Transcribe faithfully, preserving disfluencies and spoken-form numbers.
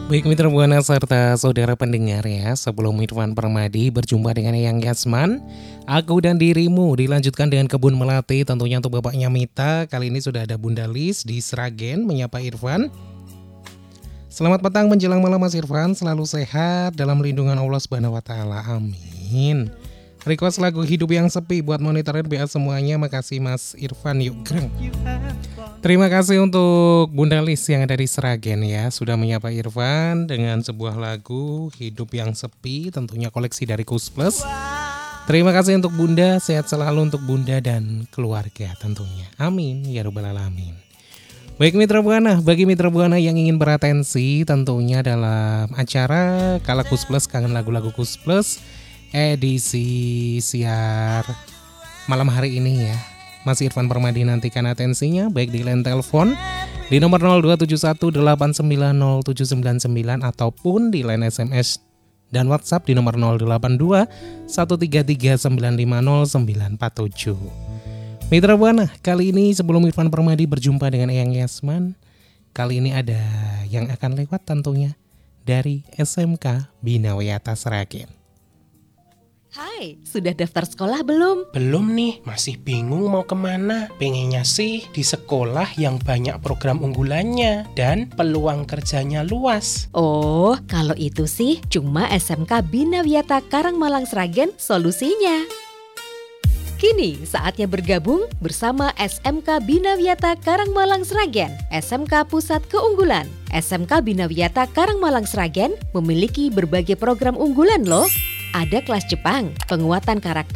Baik mitra Buana serta saudara pendengar ya, sebelum Irfan Permadi berjumpa dengan Eyang Yasman, aku dan dirimu dilanjutkan dengan Kebun Melati tentunya untuk bapaknya Mita. Kali ini sudah ada Bunda Lis di Sragen menyapa Irfan. Selamat petang menjelang malam Mas Irfan, selalu sehat dalam lindungan Allah Subhanahu wa taala. Amin. Request lagu Hidup yang Sepi buat monitor R B A semuanya. Makasih Mas Irfan, yuk greng. Terima kasih untuk Bunda Lis yang ada di Sragen ya, sudah menyapa Irfan dengan sebuah lagu Hidup yang Sepi, tentunya koleksi dari Kus Plus. Terima kasih untuk Bunda, sehat selalu untuk Bunda dan keluarga tentunya. Amin ya rabbal alamin. Baik mitra Buana, bagi mitra Buana yang ingin beratensi tentunya dalam acara Kala Kus Plus Kangen Lagu-Lagu Kus Plus edisi siar malam hari ini ya, Mas Irfan Permadi nantikan atensinya baik di line telepon di nomor nol dua tujuh satu delapan sembilan nol tujuh sembilan sembilan ataupun di line S M S dan WhatsApp di nomor nol delapan dua satu tiga tiga sembilan lima nol sembilan empat tujuh. Mitra Buana, kali ini sebelum Irfan Permadi berjumpa dengan Eyang Yasman, kali ini ada yang akan lewat tentunya dari S M K Bina Wiyata Sragen. Hai, sudah daftar sekolah belum? Belum nih, masih bingung mau kemana. Pengennya sih di sekolah yang banyak program unggulannya dan peluang kerjanya luas. Oh, kalau itu sih cuma S M K Bina Wiyata Karangmalang Sragen solusinya. Kini saatnya bergabung bersama S M K Bina Wiyata Karangmalang Sragen, S M K Pusat Keunggulan. S M K Bina Wiyata Karangmalang Sragen memiliki berbagai program unggulan loh. Ada kelas Jepang, penguatan karakter